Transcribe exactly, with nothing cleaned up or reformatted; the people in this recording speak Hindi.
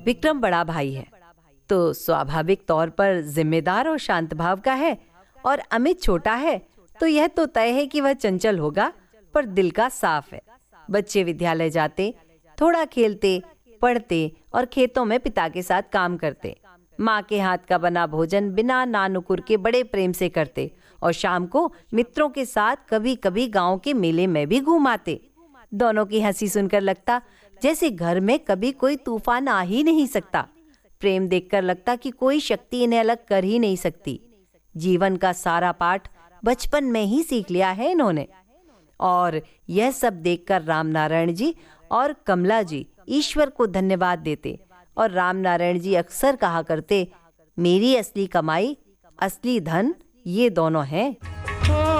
विक्रम बड़ा भाई है तो स्वाभाविक तौर पर जिम्मेदार और शांत भाव का है, और अमित छोटा है तो यह तो तय है कि वह चंचल होगा, पर दिल का साफ है। बच्चे विद्यालय जाते, थोड़ा खेलते, पढ़ते और खेतों में पिता के साथ काम करते। माँ के हाथ का बना भोजन बिना नानुकुर के बड़े प्रेम से करते, और शाम को मित्रों के साथ कभी कभी गांव के मेले में भी घूम आते। दोनों की हंसी सुनकर लगता जैसे घर में कभी कोई तूफान आ ही नहीं सकता। प्रेम देखकर लगता कि कोई शक्ति इन्हें अलग कर ही नहीं सकती। जीवन का सारा पाठ बचपन में ही सीख लिया है इन्होंने। और यह सब देखकर रामनारायण जी और कमला जी ईश्वर को धन्यवाद देते, और रामनारायण जी अक्सर कहा करते, मेरी असली कमाई, असली धन ये दोनों हैं।